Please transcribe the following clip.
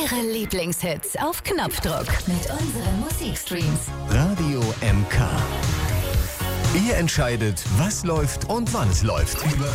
Ihre Lieblingshits auf Knopfdruck mit unseren Musikstreams. Radio MK. Ihr entscheidet, was läuft und wann es läuft. Über